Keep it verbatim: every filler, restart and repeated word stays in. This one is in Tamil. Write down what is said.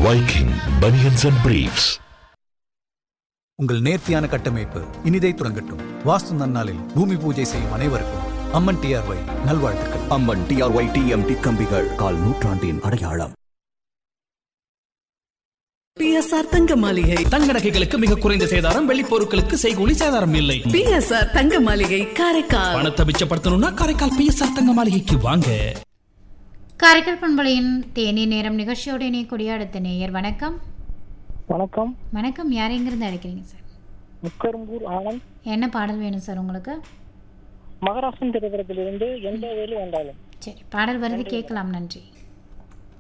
Viking Bunions and Briefs. உங்கள் நேர்த்தியான கட்டமைப்பு இனிதை துறங்கட்டும். வாஸ்து நன்னாளில் பூமி பூஜை செய்யும் அனைவருக்கும் அம்மன் டிஆர்ஒய் நல்வாழ்த்துக்கள். அம்மன் டிஆர்ஒய் டிஎம்டி கம்பிகள் கால் நூற்றாண்டின் அடையாளம். பிஎஸ்ஆர் தங்க மாளிகை தங்க நகைகளுக்கு மிக குறைந்த சேதாரம், வெள்ளி பொருட்களுக்கு செய்கூலி சேதாரம் இல்லை. பிஎஸ்ஆர் தங்க மாளிகை காரைக்கால். பணத்தை மிச்சப்படுத்தணும்னா காரைக்கால் பிஎஸ்ஆர் தங்க மாளிகைக்கு வாங்க. காரைக்கால் பண்பலையின் தேனி நேரம் நிகழ்ச்சியோட இணையக்கூடிய அடுத்த நேயர். வணக்கம். வணக்கம். வணக்கம். யார் எங்கிருந்து அழைக்கிறீங்க சார்? முக்கரும்பூர் ஆனந்த். என்ன பாடல் வேணும் சார் உங்களுக்கு? மகராசன் திரைப்படத்திலிருந்து எந்த வேலை வந்தாலும். சரி, பாடல் வருது, கேட்கலாம். நன்றி.